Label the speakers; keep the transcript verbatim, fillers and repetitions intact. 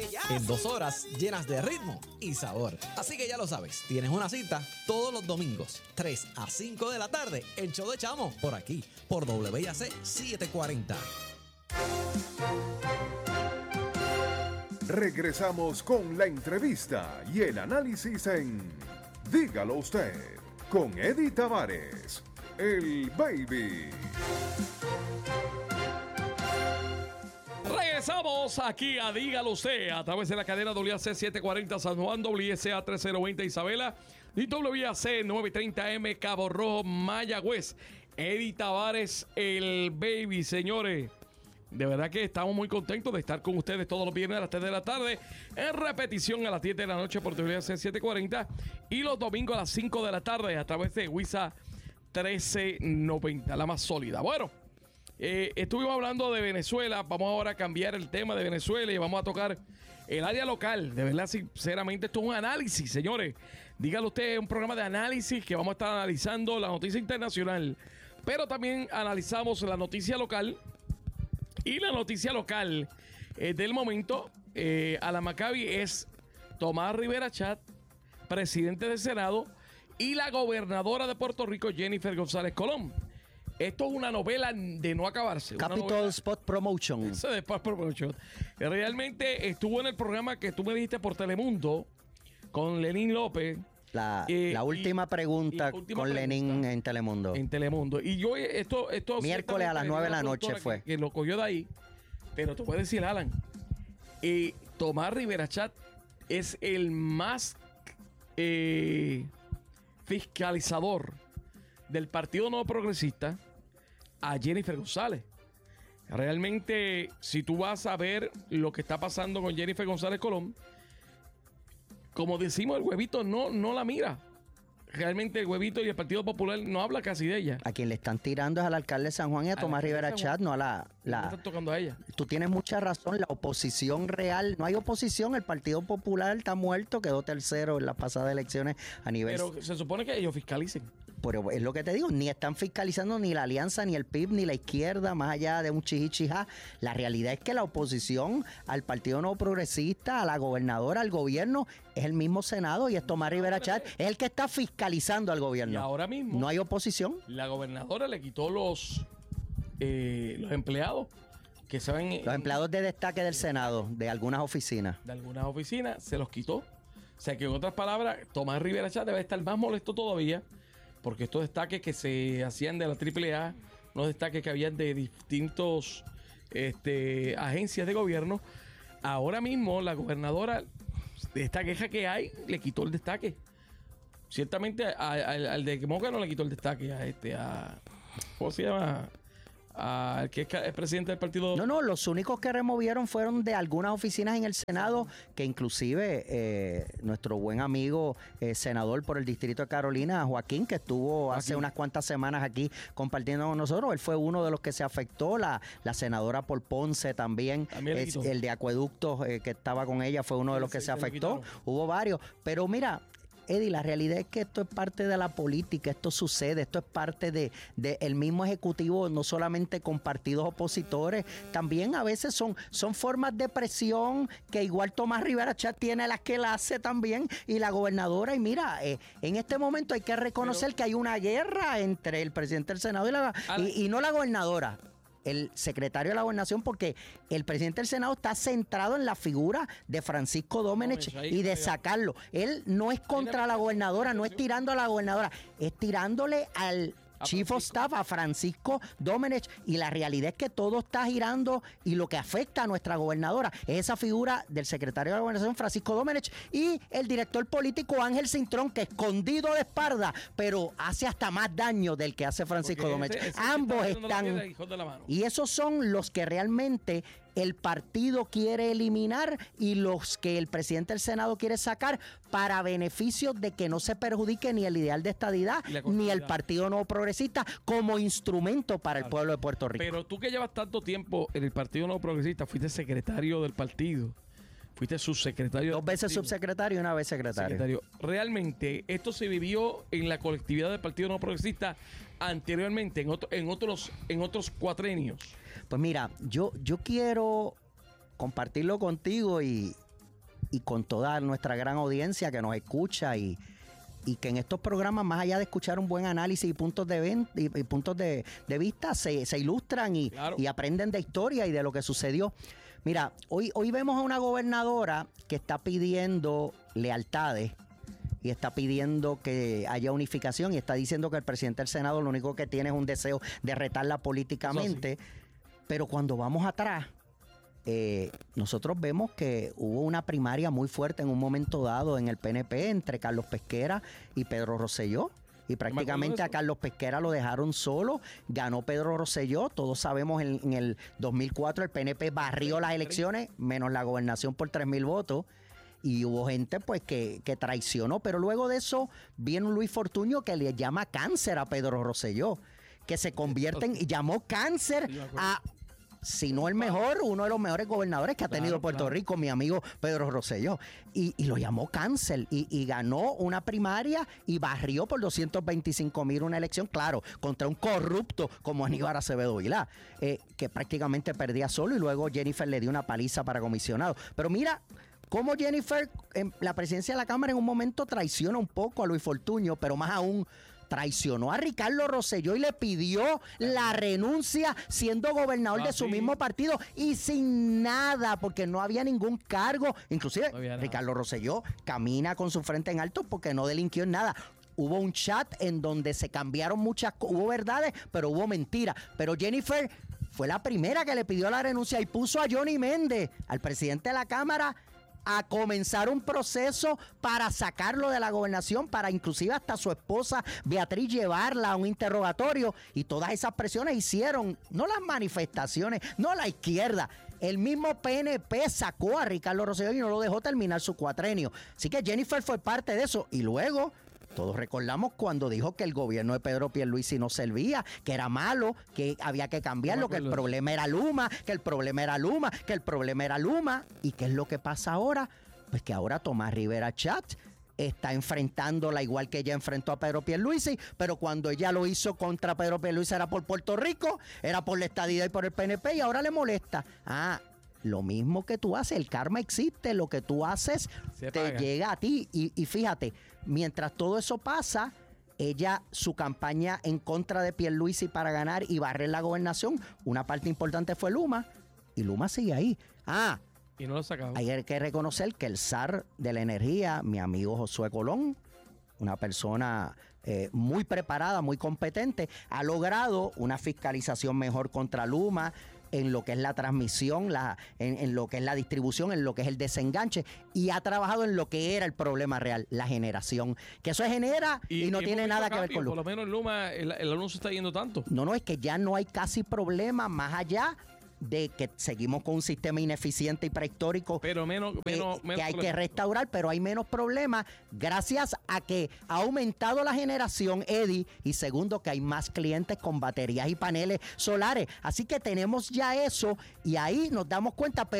Speaker 1: en dos horas llenas de ritmo y sabor. Así que ya lo sabes, tienes una cita todos los domingos, tres a cinco de la tarde, el show de Chamo, por aquí, por W A C setecientos cuarenta.
Speaker 2: Regresamos con la entrevista y el análisis en Dígalo Usted, con Eddie Tavares, el Baby.
Speaker 3: Regresamos aquí a Dígalo Usted a través de la cadena W A C setecientos cuarenta San Juan, W S A trece noventa Isabela y W A C novecientos treinta M Cabo Rojo, Mayagüez. Eddie Tavares, el Baby, señores. De verdad que estamos muy contentos de estar con ustedes todos los viernes a las tres de la tarde, en repetición a las diez de la noche por W A C setecientos cuarenta y los domingos a las cinco de la tarde a través de W I S A trece noventa, la más sólida. Bueno, eh, estuvimos hablando de Venezuela, vamos ahora a cambiar el tema de Venezuela y vamos a tocar el área local. De verdad, sinceramente, esto es un análisis, señores. Dígalo usted, es un programa de análisis que vamos a estar analizando la noticia internacional, pero también analizamos la noticia local. Y la noticia local eh, del momento eh, a la Maccabi es Tomás Rivera Chat, presidente del Senado, y la gobernadora de Puerto Rico, Jennifer González Colón. Esto es una novela de no acabarse.
Speaker 4: Capital Spot Promotion.
Speaker 3: Eso de Spot Promotion. Realmente estuvo en el programa que tú me dijiste por Telemundo con Lenín López.
Speaker 4: La,
Speaker 3: eh,
Speaker 4: la última
Speaker 3: y,
Speaker 4: pregunta
Speaker 3: y última
Speaker 4: con
Speaker 3: pregunta
Speaker 4: Lenín en Telemundo.
Speaker 3: En Telemundo. Y yo, esto. esto
Speaker 4: miércoles a las nueve de la noche fue.
Speaker 3: Que, que lo cogió de ahí. Pero te voy a decir, Alan. Eh, Tomás Rivera Chat es el más eh, fiscalizador del Partido Nuevo Progresista a Jennifer González. Realmente, si tú vas a ver lo que está pasando con Jennifer González Colón, como decimos, el huevito no, no la mira. Realmente el huevito y el Partido Popular no habla casi de ella.
Speaker 4: A quien le están tirando es al alcalde de San Juan y a, a Tomás Rivera Chat, no a la... la...
Speaker 3: No están tocando a ella.
Speaker 4: Tú tienes mucha razón, la oposición real, no hay oposición, el Partido Popular está muerto, quedó tercero en las pasadas elecciones a nivel...
Speaker 3: Pero se supone que ellos fiscalicen.
Speaker 4: Pero es lo que te digo, ni están fiscalizando ni la alianza, ni el P I B, ni la izquierda, más allá de un chihichijá. La realidad es que la oposición al Partido Nuevo Progresista, a la gobernadora, al gobierno, es el mismo Senado y es Tomás Rivera Chat, es el que está fiscalizando al gobierno.
Speaker 3: Y ahora mismo
Speaker 4: no hay oposición.
Speaker 3: La gobernadora le quitó los, eh, los empleados que se ven...
Speaker 4: Los empleados de destaque del Senado, de algunas oficinas.
Speaker 3: De algunas oficinas, se los quitó. O sea que en otras palabras, Tomás Rivera Chat debe estar más molesto todavía, porque estos destaques que se hacían de la triple A, unos destaques que habían de distintos este, agencias de gobierno, ahora mismo la gobernadora de esta queja que hay le quitó el destaque. Ciertamente a, a, al de Moca no le quitó el destaque a este, a ¿cómo se llama? Al que es el presidente del partido.
Speaker 4: No, no, los únicos que removieron fueron de algunas oficinas en el Senado, que inclusive eh, nuestro buen amigo eh, senador por el distrito de Carolina, Joaquín, que estuvo hace
Speaker 3: Joaquín.
Speaker 4: unas cuantas semanas aquí compartiendo con nosotros, él fue uno de los que se afectó, la, la senadora por Ponce también,
Speaker 3: también
Speaker 4: es, el de acueductos eh, que estaba con ella fue uno de los que se, se afectó, hubo varios, pero mira, Eddie, la realidad es que esto es parte de la política, esto sucede, esto es parte de, de el mismo ejecutivo, no solamente con partidos opositores, también a veces son, son formas de presión que igual Tomás Rivera Chat tiene las que él hace también, y la gobernadora, y mira, eh, en este momento hay que reconocer Pero, que hay una guerra entre el presidente del Senado y, la, y, y no la gobernadora, el secretario de la Gobernación, porque el presidente del Senado está centrado en la figura de Francisco Domenech no, y de sacarlo. Él no es contra la gobernadora, no es tirando a la gobernadora, es tirándole al Chief of Staff, a Francisco Domenech, y la realidad es que todo está girando y lo que afecta a nuestra gobernadora es esa figura del secretario de la Gobernación, Francisco Domenech, y el director político Ángel Cintrón, que escondido de espalda, pero hace hasta más daño del que hace Francisco Porque Domenech. Ese, ese Ambos está están... Y esos son los que realmente el partido quiere eliminar y los que el presidente del Senado quiere sacar para beneficio de que no se perjudique ni el ideal de estadidad ni el Partido Nuevo Progresista como instrumento para claro. el pueblo de Puerto Rico.
Speaker 3: Pero tú que llevas tanto tiempo en el Partido Nuevo Progresista, fuiste secretario del partido, fuiste subsecretario.
Speaker 4: Dos veces subsecretario y una vez secretario. secretario.
Speaker 3: Realmente, esto se vivió en la colectividad del Partido Nuevo Progresista anteriormente, en, otro, en, otros, en otros cuatrenios.
Speaker 4: Pues mira, yo, yo quiero compartirlo contigo y, y con toda nuestra gran audiencia que nos escucha y, y que en estos programas, más allá de escuchar un buen análisis y puntos de, ven, y, y puntos de, de vista, se, se ilustran y,
Speaker 3: claro.
Speaker 4: y aprenden de historia y de lo que sucedió. Mira, hoy, hoy vemos a una gobernadora que está pidiendo lealtades y está pidiendo que haya unificación y está diciendo que el presidente del Senado lo único que tiene es un deseo de retarla políticamente. Sí. Pero cuando vamos atrás, eh, nosotros vemos que hubo una primaria muy fuerte en un momento dado en el P N P entre Carlos Pesquera y Pedro Rosselló. Y prácticamente a Carlos Pesquera lo dejaron solo, ganó Pedro Rosselló, todos sabemos en, en el dos mil cuatro el P N P barrió las elecciones, menos la gobernación por tres mil votos, y hubo gente pues que, que traicionó, pero luego de eso viene un Luis Fortuño que le llama cáncer a Pedro Rosselló, que se convierte en, y llamó cáncer a... si no el mejor, uno de los mejores gobernadores que ha tenido claro, Puerto claro. Rico, mi amigo Pedro Rosselló. Y, y lo llamó cáncer y, y ganó una primaria y barrió por doscientos veinticinco mil una elección, claro, contra un corrupto como Aníbal Acevedo Vilá, eh, que prácticamente perdía solo y luego Jennifer le dio una paliza para comisionado. Pero mira cómo Jennifer, en la presidencia de la Cámara, en un momento traiciona un poco a Luis Fortuño, pero más aún traicionó a Ricardo Rosselló y le pidió la renuncia siendo gobernador ah, de su sí. mismo partido y sin nada, porque no había ningún cargo. Inclusive, no Ricardo Rosselló camina con su frente en alto porque no delinquió en nada. Hubo un chat en donde se cambiaron muchas cosas, hubo verdades, pero hubo mentiras. Pero Jennifer fue la primera que le pidió la renuncia y puso a Johnny Méndez, al presidente de la Cámara, a comenzar un proceso para sacarlo de la gobernación, para inclusive hasta su esposa Beatriz llevarla a un interrogatorio, y todas esas presiones hicieron, no las manifestaciones, no la izquierda, el mismo P N P sacó a Ricardo Rosselló y no lo dejó terminar su cuatrenio. Así que Jennifer fue parte de eso, y luego todos recordamos cuando dijo que el gobierno de Pedro Pierluisi no servía, que era malo, que había que cambiarlo, que el problema era Luma, que el problema era Luma, que el problema era Luma. ¿Y qué es lo que pasa ahora? Pues que ahora Tomás Rivera Chatz está enfrentándola igual que ella enfrentó a Pedro Pierluisi, pero cuando ella lo hizo contra Pedro Pierluisi era por Puerto Rico, era por la estadidad y por el P N P, y ahora le molesta. Ah, lo mismo que tú haces, el karma existe, lo que tú haces Se te paga. llega a ti. Y, y fíjate, mientras todo eso pasa, ella, su campaña en contra de Pierluisi para ganar y barrer la gobernación, una parte importante fue Luma, y Luma sigue ahí. Ah,
Speaker 3: y no lo sacaba.
Speaker 4: Hay que reconocer que el zar de la energía, mi amigo Josué Colón, una persona eh, muy preparada, muy competente, ha logrado una fiscalización mejor contra Luma, en lo que es la transmisión, la, en, en lo que es la distribución, en lo que es el desenganche, y ha trabajado en lo que era el problema real, la generación. Que eso genera y, y no y tiene nada que ver con Luma.
Speaker 3: Por lo menos Luma, el, el anuncio está yendo tanto.
Speaker 4: No, no, es que ya no hay casi problema más allá de que seguimos con un sistema ineficiente y prehistórico,
Speaker 3: pero menos,
Speaker 4: que,
Speaker 3: menos,
Speaker 4: que
Speaker 3: menos
Speaker 4: hay que restaurar, pero hay menos problemas gracias a que ha aumentado la generación, Eddie, y segundo, que hay más clientes con baterías y paneles solares. Así que tenemos ya eso y ahí nos damos cuenta.